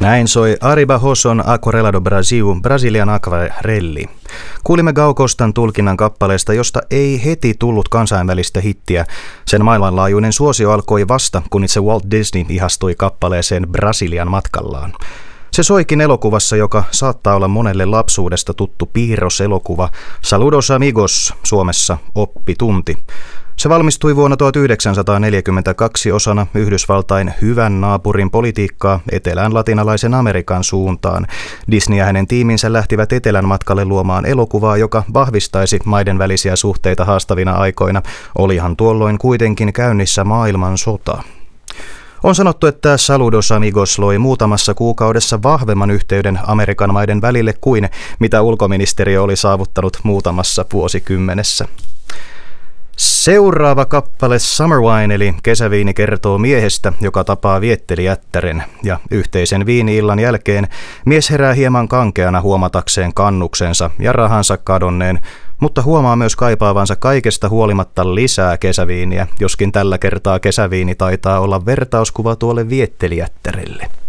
Näin soi Ari Barroson Aquarela do Brasil, Brasilian Aquarelli. Kuulimme Gal Costan tulkinnan kappaleesta, josta ei heti tullut kansainvälistä hittiä. Sen maailmanlaajuinen suosio alkoi vasta, kun itse Walt Disney ihastui kappaleeseen Brasilian matkallaan. Se soikin elokuvassa, joka saattaa olla monelle lapsuudesta tuttu piirroselokuva Saludos Amigos, Suomessa Oppitunti. Se valmistui vuonna 1942 osana Yhdysvaltain hyvän naapurin politiikkaa etelän latinalaisen Amerikan suuntaan. Disney ja hänen tiiminsä lähtivät etelän matkalle luomaan elokuvaa, joka vahvistaisi maiden välisiä suhteita haastavina aikoina. Olihan tuolloin kuitenkin käynnissä maailmansota. On sanottu, että Saludos Amigos loi muutamassa kuukaudessa vahvemman yhteyden Amerikan maiden välille kuin mitä ulkoministeriö oli saavuttanut muutamassa vuosikymmenessä. Seuraava kappale Summer Wine eli kesäviini kertoo miehestä, joka tapaa viettelijättären, ja yhteisen viini-illan jälkeen mies herää hieman kankeana huomatakseen kannuksensa ja rahansa kadonneen, mutta huomaa myös kaipaavansa kaikesta huolimatta lisää kesäviiniä, joskin tällä kertaa kesäviini taitaa olla vertauskuva tuolle viettelijättärelle.